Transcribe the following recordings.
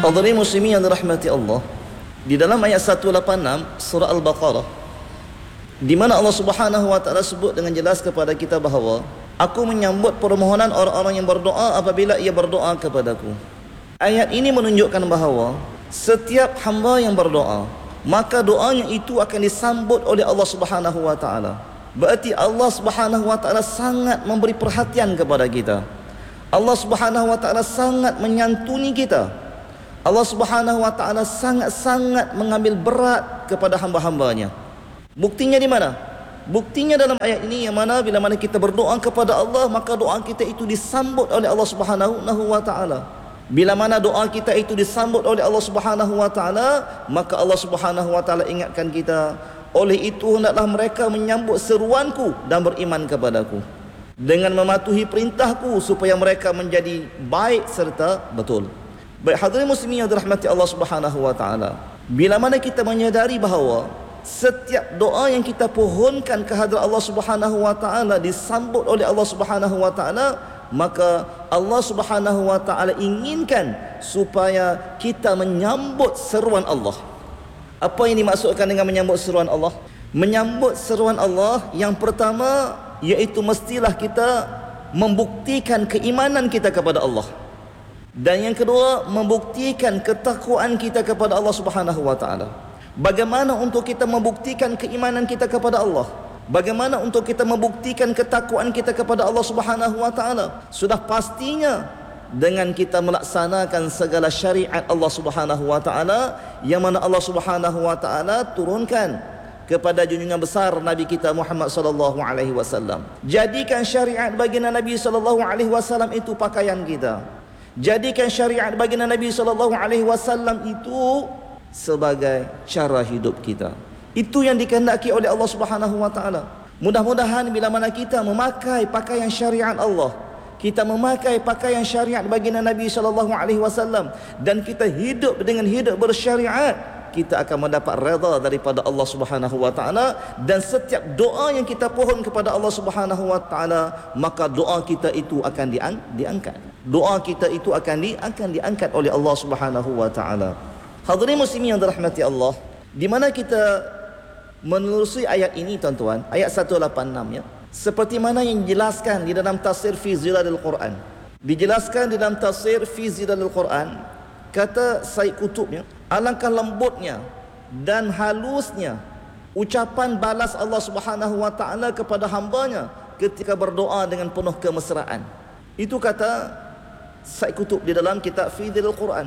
Hadirin muslimin yang dirahmati Allah, di dalam ayat 186 surah Al-Baqarah, di mana Allah Subhanahu wa taala sebut dengan jelas kepada kita bahawa aku menyambut permohonan orang-orang yang berdoa apabila ia berdoa kepadaku. Ayat ini menunjukkan bahawa setiap hamba yang berdoa, maka doanya itu akan disambut oleh Allah Subhanahu wa taala. Berarti Allah Subhanahu wa taala sangat memberi perhatian kepada kita. Allah Subhanahu wa taala sangat menyantuni kita. Allah Subhanahu wa taala sangat-sangat mengambil berat kepada hamba-hambanya. Buktinya di mana? Buktinya dalam ayat ini, yang mana bila mana kita berdoa kepada Allah, maka doa kita itu disambut oleh Allah Subhanahu wa taala. Bila mana doa kita itu disambut oleh Allah Subhanahu wa taala, maka Allah Subhanahu wa taala ingatkan kita, oleh itu hendaklah mereka menyambut seruanku dan beriman kepadaku dengan mematuhi perintahku supaya mereka menjadi baik serta betul. Baik hadirin muslimin yang dirahmati Allah Subhanahu wa taala, bila mana kita menyadari bahawa setiap doa yang kita pohonkan ke hadirat Allah Subhanahu wa taala disambut oleh Allah Subhanahu wa taala, maka Allah Subhanahu wa taala inginkan supaya kita menyambut seruan Allah. Apa yang dimaksudkan dengan menyambut seruan Allah? Menyambut seruan Allah yang pertama iaitu mestilah kita membuktikan keimanan kita kepada Allah. Dan yang kedua, membuktikan ketakwaan kita kepada Allah Subhanahu wa taala. Bagaimana untuk kita membuktikan keimanan kita kepada Allah? Bagaimana untuk kita membuktikan ketakwaan kita kepada Allah Subhanahu wa taala? Sudah pastinya dengan kita melaksanakan segala syariat Allah Subhanahu wa taala yang mana Allah Subhanahu wa taala turunkan kepada junjungan besar Nabi kita Muhammad sallallahu alaihi wasallam. Jadikan syariat baginda Nabi sallallahu alaihi wasallam itu pakaian kita. Jadikan syariat baginda Nabi sallallahu alaihi wasallam itu sebagai cara hidup kita. Itu yang dikehendaki oleh Allah Subhanahu wa taala. Mudah-mudahan bila mana kita memakai pakaian syariat Allah, kita memakai pakaian syariat baginda Nabi sallallahu alaihi wasallam, dan kita hidup dengan hidup bersyariat, kita akan mendapat redha daripada Allah Subhanahu wa taala. Dan setiap doa yang kita pohon kepada Allah Subhanahu wa taala, maka doa kita itu akan diangkat. Doa kita itu akan diangkat oleh Allah Subhanahu wa taala. Hadirin muslimin yang dirahmati Allah, di mana kita menelusuri ayat ini tuan-tuan, ayat 186 ya. Seperti mana yang dijelaskan di dalam tafsir fi zilalil Quran. Dijelaskan di dalam tafsir fi zilalil Quran, kata Said Qutb ya, alangkah lembutnya dan halusnya ucapan balas Allah Subhanahu wa taala kepada hambanya ketika berdoa dengan penuh kemesraan. Itu kata Said Qutb di dalam kitab fi zilalil Quran.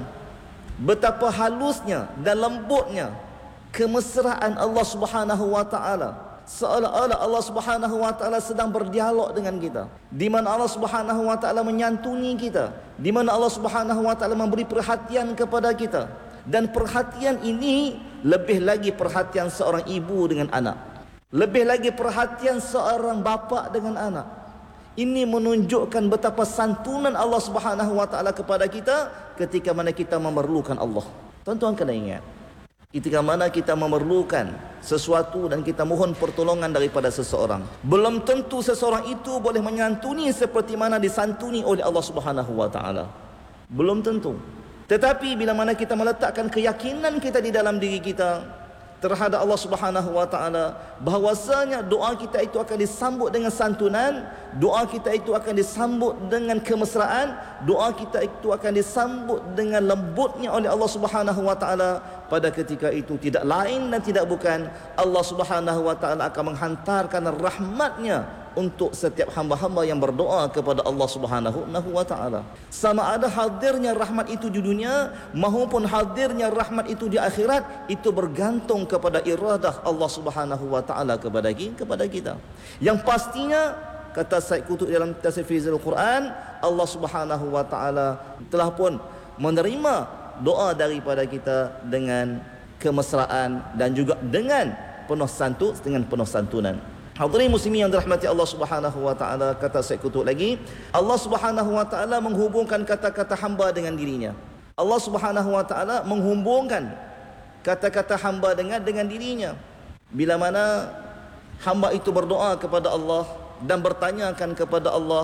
Betapa halusnya dan lembutnya kemesraan Allah Subhanahu wa taala, seolah-olah Allah Subhanahu wa taala sedang berdialog dengan kita, di mana Allah Subhanahu wa taala menyantuni kita, di mana Allah Subhanahu wa taala memberi perhatian kepada kita. Dan perhatian ini lebih lagi perhatian seorang ibu dengan anak, lebih lagi perhatian seorang bapa dengan anak. Ini menunjukkan betapa santunan Allah Subhanahu wa taala kepada kita ketika mana kita memerlukan Allah. Tuan-tuan kena ingat, ketika mana kita memerlukan sesuatu dan kita mohon pertolongan daripada seseorang, belum tentu seseorang itu boleh menyantuni seperti mana disantuni oleh Allah Subhanahu wa taala. Belum tentu. Tetapi bila mana kita meletakkan keyakinan kita di dalam diri kita terhadap Allah Subhanahu wa taala, bahwasanya doa kita itu akan disambut dengan santunan, doa kita itu akan disambut dengan kemesraan, doa kita itu akan disambut dengan lembutnya oleh Allah Subhanahu wa taala, pada ketika itu tidak lain dan tidak bukan Allah Subhanahu wa taala akan menghantarkan rahmatnya untuk setiap hamba-hamba yang berdoa kepada Allah Subhanahu wa taala. Sama ada hadirnya rahmat itu di dunia maupun hadirnya rahmat itu di akhirat, itu bergantung kepada iradah Allah Subhanahu wa taala kepada kita. Yang pastinya, kata Said Qutb dalam tafsir Fizul Quran, Allah Subhanahu wa taala telah pun menerima doa daripada kita dengan kemesraan dan juga dengan penuh santunan. Hadirin muslimin yang dirahmati Allah Subhanahu wa taala, kata Said Qutb lagi, Allah Subhanahu wa taala menghubungkan kata-kata hamba dengan dirinya. Allah Subhanahu wa taala menghubungkan kata-kata hamba dengan dirinya. Bila mana hamba itu berdoa kepada Allah dan bertanyakan kepada Allah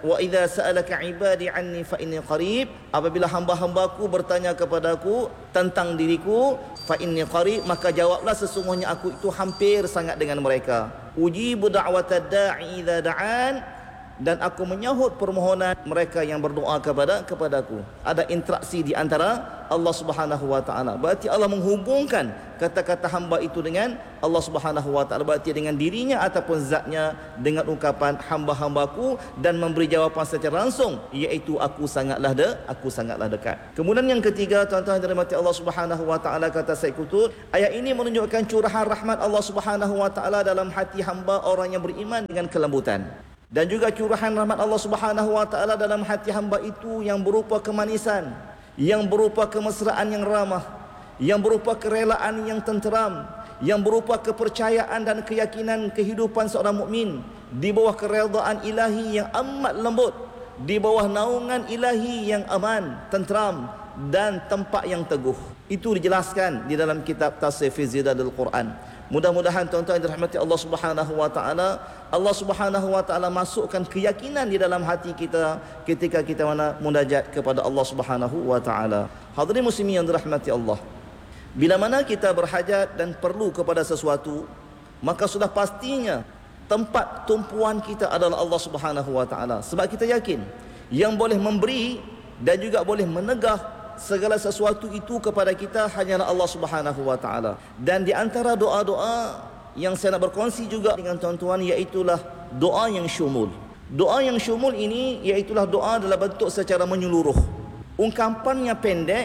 wa idza sa'alaka ibadi anni fa inni qarib, apabila hamba-hambaku bertanya kepadaku tentang diriku, fa inni qarib, maka jawablah sesungguhnya aku itu hampir sangat dengan mereka. Ujibu da'watad da'i idza da'an, dan aku menyahut permohonan mereka yang berdoa kepadaku. Ada interaksi di antara Allah Subhanahu wa taala. Berarti Allah menghubungkan kata-kata hamba itu dengan Allah Subhanahu wa taala, berarti dengan dirinya ataupun zatnya, dengan ungkapan hamba-hambaku, dan memberi jawapan secara langsung, iaitu aku sangatlah dekat. Kemudian yang ketiga, tuan-tuan dan dirahmati Allah Subhanahu wa taala, kata Said Qutb, ayat ini menunjukkan curahan rahmat Allah Subhanahu wa taala dalam hati hamba orang yang beriman dengan kelembutan. Dan juga curahan rahmat Allah Subhanahu wa taala dalam hati hamba itu yang berupa kemanisan, yang berupa kemesraan yang ramah, yang berupa kerelaan yang tenteram, yang berupa kepercayaan dan keyakinan kehidupan seorang mukmin di bawah keredaan ilahi yang amat lembut, di bawah naungan ilahi yang aman, tenteram, dan tempat yang teguh. Itu dijelaskan di dalam kitab Tafsir fi Zidadul Quran. Mudah-mudahan tuan-tuan yang dirahmati Allah Subhanahu wa taala, Allah Subhanahu wa taala masukkan keyakinan di dalam hati kita ketika kita munajat kepada Allah Subhanahu wa taala. Hadirin muslimin yang dirahmati Allah, bila mana kita berhajat dan perlu kepada sesuatu, maka sudah pastinya tempat tumpuan kita adalah Allah Subhanahu wa taala. Sebab kita yakin yang boleh memberi dan juga boleh menegah segala sesuatu itu kepada kita hanyalah Allah Subhanahu wa taala. Dan di antara doa-doa yang saya nak berkongsi juga dengan tuan-tuan, iaitulah doa yang syumul. Doa yang syumul ini iaitulah doa dalam bentuk secara menyeluruh. Ungkapannya pendek,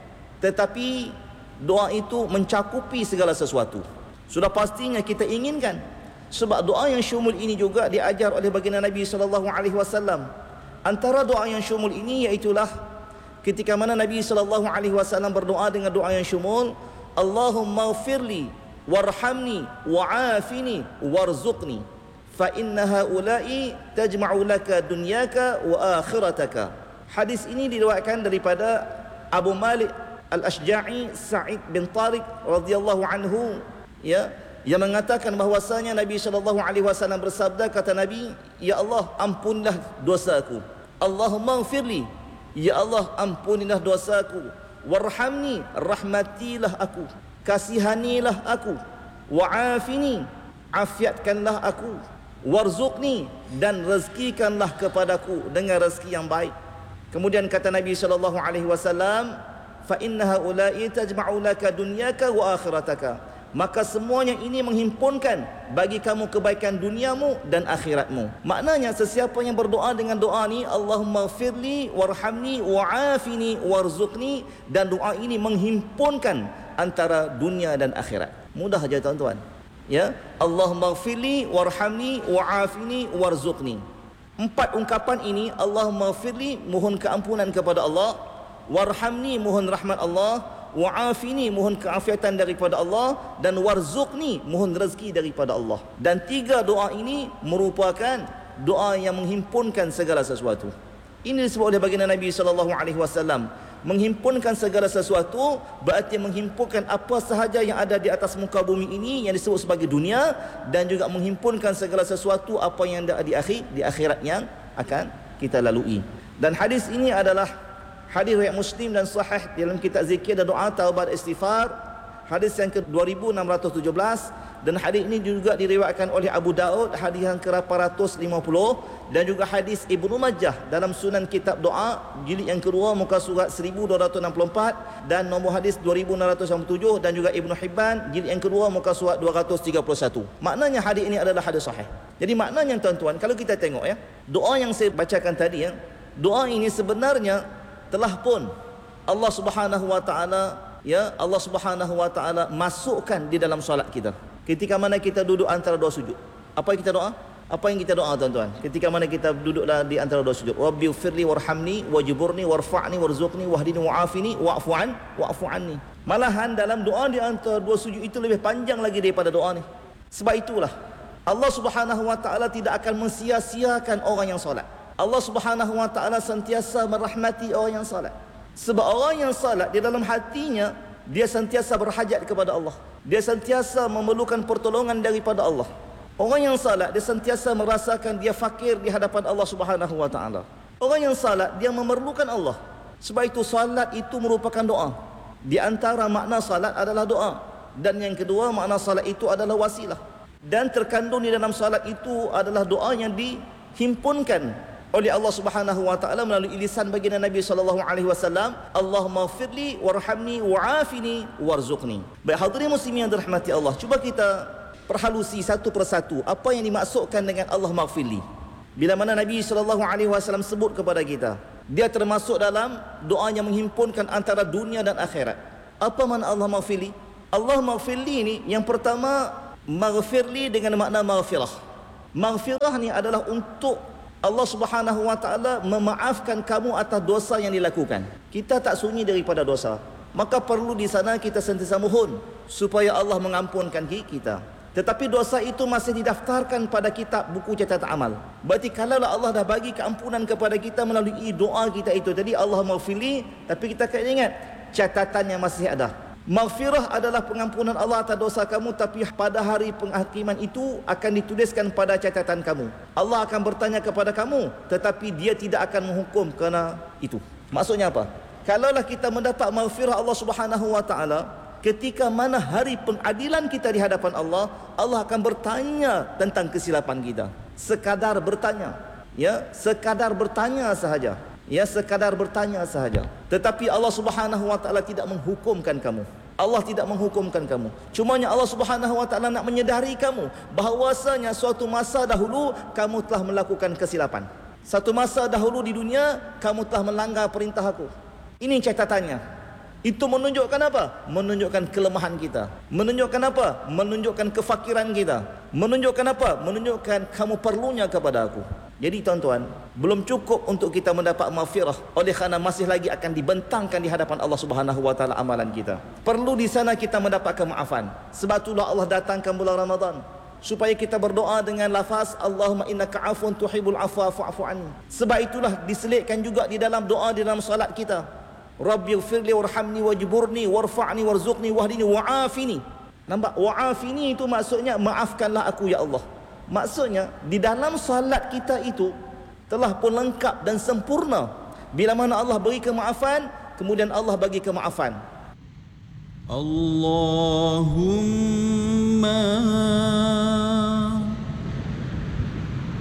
tetapi doa itu mencakupi segala sesuatu. Sudah pastinya kita inginkan, sebab doa yang syumul ini juga diajar oleh baginda Nabi sallallahu alaihi wasallam. Antara doa yang syumul ini iaitulah ketika mana Nabi SAW berdoa dengan doa yang syumul, Allahumma ghfirli warhamni wa'afini warzuqni fa inna haula'i tajma'u laka dunyaka wa akhirataka. Hadis ini diriwayatkan daripada Abu Malik Al-Ashja'i Sa'id bin Tariq radhiyallahu anhu, ya, yang mengatakan bahwasanya Nabi SAW bersabda, kata Nabi, ya Allah, ampunilah dosaku. Allahumma ghfirli, ya Allah, ampunilah dosaku. Warhamni, rahmatilah aku, kasihanilah aku. Wa'afini, afiatkanlah aku. Warzuqni, dan rezekikanlah kepadaku dengan rezeki yang baik. Kemudian kata Nabi SAW, fa inna haula'i tajma'u laka dunyaka wa akhirataka, maka semuanya ini menghimpunkan bagi kamu kebaikan duniamu dan akhiratmu. Maknanya sesiapa yang berdoa dengan doa ni, Allahumma ghfirli warhamni wa'afini warzuqni, dan doa ini menghimpunkan antara dunia dan akhirat. Mudah aja tuan-tuan, ya. Allahumma ghfirli warhamni wa'afini warzuqni. 4 ungkapan ini, Allahumma ghfirli, mohon keampunan kepada Allah, warhamni, mohon rahmat Allah, wa'afini, mohon keafiatan daripada Allah, dan warzuqni, mohon rezeki daripada Allah. Dan 3 doa ini merupakan doa yang menghimpunkan segala sesuatu. Ini disebut oleh baginda Nabi SAW, menghimpunkan segala sesuatu berarti menghimpunkan apa sahaja yang ada di atas muka bumi ini yang disebut sebagai dunia, dan juga menghimpunkan segala sesuatu apa yang ada di akhirat yang akan kita lalui. Dan hadis ini adalah hadis riwayat Muslim dan sahih dalam kitab zikir dan doa taubat istighfar, hadis yang ke-2617, dan hadis ini juga diriwayatkan oleh Abu Daud, hadis yang ke-850, dan juga hadis Ibnu Majah dalam Sunan Kitab Doa jilid yang kedua muka surat 1264 dan nombor hadis 2697, dan juga Ibnu Hibban jilid yang kedua muka surat 231. Maknanya hadis ini adalah hadis sahih. Jadi maknanya tuan-tuan, kalau kita tengok, ya, doa yang saya bacakan tadi, ya, doa ini sebenarnya telah pun Allah Subhanahu wa taala, ya, Allah Subhanahu wa taala masukkan di dalam solat kita. Ketika mana kita duduk antara dua sujud, apa yang kita doa? Apa yang kita doa tuan-tuan? Ketika mana kita duduklah di antara dua sujud, Rabbighfirli warhamni wajburni warfa'ni warzuqni wahdini wa'afini wa'fu anni. Malahan dalam doa di antara dua sujud itu lebih panjang lagi daripada doa ni. Sebab itulah Allah Subhanahu wa taala tidak akan mensia-siakan orang yang solat. Allah Subhanahu wa taala sentiasa merahmati orang yang salat. Sebab orang yang salat di dalam hatinya, dia sentiasa berhajat kepada Allah. Dia sentiasa memerlukan pertolongan daripada Allah. Orang yang salat dia sentiasa merasakan dia fakir di hadapan Allah Subhanahu wa taala. Orang yang salat dia memerlukan Allah. Sebab itu salat itu merupakan doa. Di antara makna salat adalah doa, dan yang kedua makna salat itu adalah wasilah. Dan terkandung di dalam salat itu adalah doa yang dihimpunkan oleh Allah Subhanahu wa taala melalui lisan baginda Nabi sallallahu alaihi wasallam, Allahumma firli warhamni wa'afini warzuqni. Baik hadirin muslimin yang dirahmati Allah, cuba kita perhalusi satu persatu apa yang dimaksudkan dengan Allah maghfirli. Bila mana Nabi sallallahu alaihi wasallam sebut kepada kita, dia termasuk dalam doa yang menghimpunkan antara dunia dan akhirat. Apa makna Allah maghfirli? Allah maghfirli ni yang pertama, maghfirli dengan makna maghfirah. Maghfirah ni adalah untuk Allah Subhanahu wa taala memaafkan kamu atas dosa yang dilakukan. Kita tak sunyi daripada dosa, maka perlu di sana kita sentiasa mohon supaya Allah mengampunkan kita. Tetapi dosa itu masih didaftarkan pada kitab buku catatan amal. Berarti kalau Allah dah bagi keampunan kepada kita melalui doa kita itu tadi, Allah maghfirli, tapi kita kena ingat catatannya masih ada. Maghfirah adalah pengampunan Allah atas dosa kamu, tapi pada hari penghakiman itu akan dituliskan pada catatan kamu. Allah akan bertanya kepada kamu, tetapi dia tidak akan menghukum kerana itu. Maksudnya apa? Kalaulah kita mendapat maghfirah Allah Subhanahu wa taala, ketika mana hari pengadilan kita di hadapan Allah, Allah akan bertanya tentang kesilapan kita. Sekadar bertanya, ya, sekadar bertanya sahaja. Ya, sekadar bertanya sahaja. Tetapi Allah Subhanahu wa taala tidak menghukumkan kamu. Allah tidak menghukumkan kamu. Cumanya Allah Subhanahu wa taala nak menyedari kamu bahawasanya suatu masa dahulu kamu telah melakukan kesilapan. Satu masa dahulu di dunia kamu telah melanggar perintah aku. Ini catatannya. Itu menunjukkan apa? Menunjukkan kelemahan kita. Menunjukkan apa? Menunjukkan kefakiran kita. Menunjukkan apa? Menunjukkan kamu perlunya kepada aku. Jadi tuan-tuan, belum cukup untuk kita mendapat maghfirah, oleh kerana masih lagi akan dibentangkan di hadapan Allah Subhanahu wa taala amalan kita. Perlu di sana kita mendapat kemaafan. Sebab itulah Allah datangkan bulan Ramadan supaya kita berdoa dengan lafaz Allahumma innaka afun tuhibbul afwa fa'fu anni. Sebab itulah diselitkan juga di dalam doa di dalam salat kita, Rabbighfirli warhamni wajburni warfa'ni warzuqni wahdini wa'afini. Nampak? Wa'afini itu maksudnya maafkanlah aku ya Allah. Maksudnya di dalam salat kita itu telah pun lengkap dan sempurna bila mana Allah beri kemaafan, kemudian Allah bagi kemaafan. Allahumma